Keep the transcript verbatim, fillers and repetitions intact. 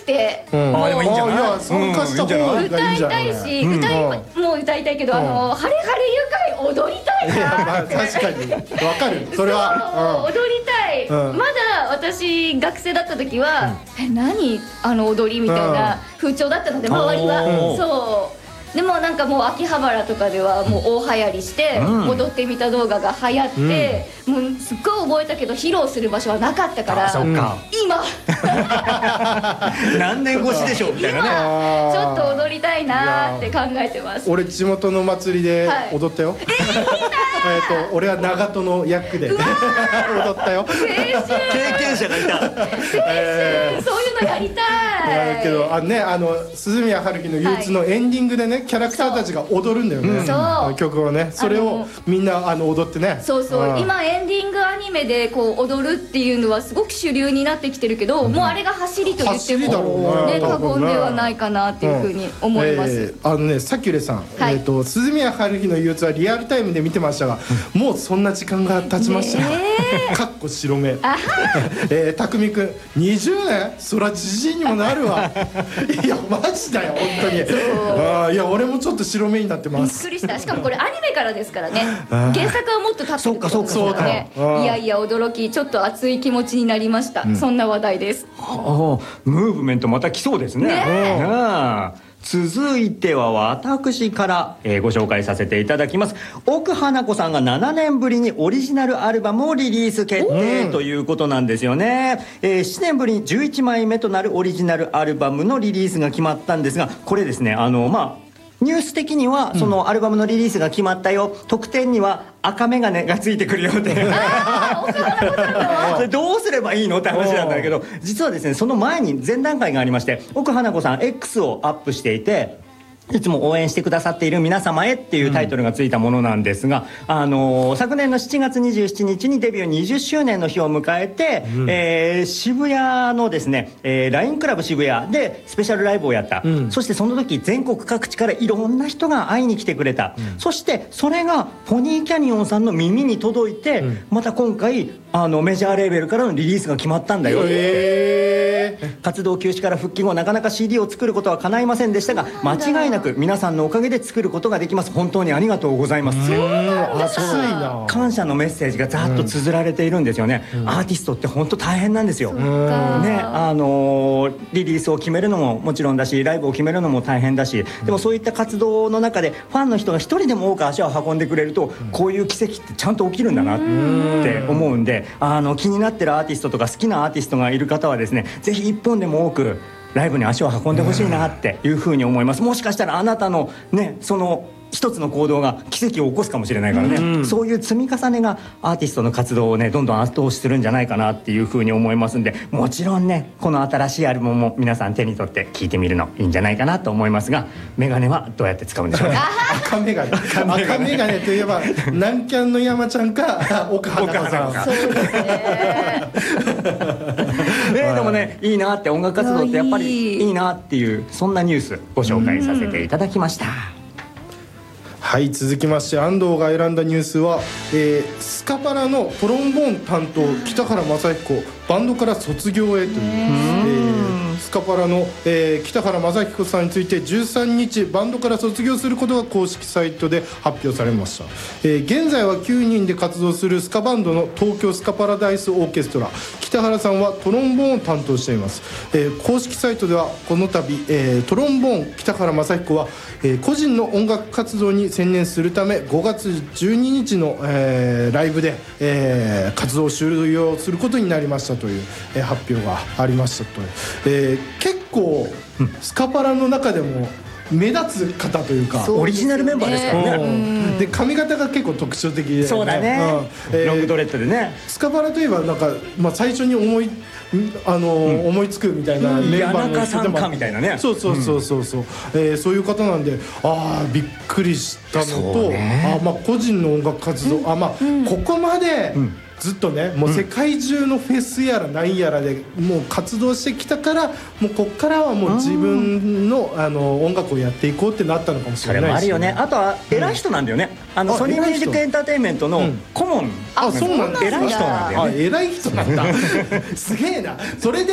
て、 うん、 もうあでもいいんじゃない。いや参加した方がいいんじゃない。 歌いたいし、歌いもう歌いたいけど、あのハレハレ愉快踊りたいな。 いやまあ確かにわかる。それは踊りたい。まだ私学生だった時はえ何あの踊りみたいな風潮だったので、周りはそう。でもなんかもう秋葉原とかではもう大流行りして、踊ってみた動画が流行って、もうすっごい覚えたけど披露する場所はなかったから、今何年越しでしょうみたいなね。 ちょっと踊りたいなって考えてます。 俺地元の祭りで踊ったよ。えっと俺は長門の役で踊ったよ。 経験者がいた。 そういうのやりたい。 だけどあね、あの鈴宮春日の憂鬱のエンディングでね、キャラクターたちが踊るんだよね。そう曲をね、それをみんなあの踊ってね。 そうそう、今エンディングアニメでこう踊るっていうのはすごく主流になってきてるけど、もうあれが走りと言ってもね過言ではないかなっていうふうに思います。 あのね、さきゅれさん、えっと鈴宮春日の憂鬱はリアルタイムで見てましたが、もうそんな時間が経ちました。かっこ白目。えたくみくんにじゅうねん、そらじじいにもなるわ。いやマジだよ本当に。ああいや俺もちょっと白目になってます。 びっくりした。しかもこれアニメからですからね。原作はもっと経ってるってことですからね。いやいや驚き、ちょっと熱い気持ちになりました。そんな話題です。 ムーブメントまた来そうですね。続いては私から、えー、ご紹介させていただきます。奥花子さんがななねんぶりにオリジナルアルバムをリリース決定ということなんですよね。えー、しちねんぶりにじゅういちまいめとなるオリジナルアルバムのリリースが決まったんですが、これですね、あのまあニュース的にはそのアルバムのリリースが決まったよ、特典には赤眼鏡がついてくるよってどうすればいいのって話なんだけど、実はですねその前に前段階がありまして、奥花子さん X をアップしていて、いつも応援してくださっている皆様へっていうタイトルがついたものなんですが、うん、あのー、昨年のしちがつにじゅうしちにちにデビューにじゅっしゅうねんの日を迎えて、うん、えー、渋谷のですね、えー、ライン クラブ渋谷でスペシャルライブをやった、うん、そしてその時全国各地からいろんな人が会いに来てくれた、うん、そしてそれがポニーキャニオンさんの耳に届いて、うん、また今回あのメジャーレーベルからのリリースが決まったんだよ。へー。活動休止から復帰後なかなか シーディー を作ることは叶いませんでしたが、間違いなく皆さんのおかげで作ることができます。本当にありがとうございます。熱いな。感謝のメッセージがざっと綴られているんですよね。うん、アーティストって本当大変なんですよ。ね、あのー、リリースを決めるのももちろんだし、ライブを決めるのも大変だし、でもそういった活動の中でファンの人が一人でも多く足を運んでくれると、こういう奇跡ってちゃんと起きるんだなって思うんで、あの気になってるアーティストとか好きなアーティストがいる方はですね、ぜひ一本でも多くライブに足を運んでほしいなっていうふうに思います。もしかしたらあなたのね、その一つの行動が奇跡を起こすかもしれないからね、うん、そういう積み重ねがアーティストの活動をねどんどん後押しするんじゃないかなっていうふうに思いますんで、もちろんねこの新しいアルバムも皆さん手に取って聴いてみるのいいんじゃないかなと思いますが、メガネはどうやって使うんでしょうか。 赤メガネ赤メガネといえば南キャンの山ちゃんか岡花子さん。 そうですね。 えでもね、いいなって、音楽活動ってやっぱりいいなっていう、そんなニュースご紹介させていただきました。 はい、続きまして安藤が選んだニュースは、えー、スカパラのトロンボーン担当北原雅彦バンドから卒業へという、えー、スカパラの、えー、北原雅彦さんについてじゅうさんにちバンドから卒業することが公式サイトで発表されました。えー、現在はきゅうにんで活動するスカバンドの東京スカパラダイスオーケストラ、北原さんはトロンボーンを担当しています。えー、公式サイトではこの度、えー、トロンボーン北原雅彦は、えー、個人の音楽活動に専念するためごがつじゅうににちの、えー、ライブで、えー、活動を終了することになりましたという、えー、発表がありましたという、えー、結構、うん、スカパラの中でも目立つ方というか、 オリジナルメンバーですからね。 で髪型が結構特徴的で、ね、 そうだね、うん、えー、ロングドレッドでね。 スカパラといえばなんか、まあ、最初に思いあの、うん、思いつくみたいなメンバーの人でも、うん、みたいなね。 そうそうそうそうそう、うん、えー、そういう方なんで、ああびっくりしたのと、ね、あまあ個人の音楽活動、うん、あまあ、うん、ここまで、うん、ずっとねもう世界中のフェスやら何やらでもう活動してきたから、もうこっからはもう自分の、あの音楽をやっていこうってなったのかもしれないし、ね、それもあるよね。あとは偉い人なんだよね、うん、あのソニーミュージックエンターテインメントの顧問、うん、 あそうなんだ、 偉い人なんだよね。 あ偉い人なんだすげえなそれで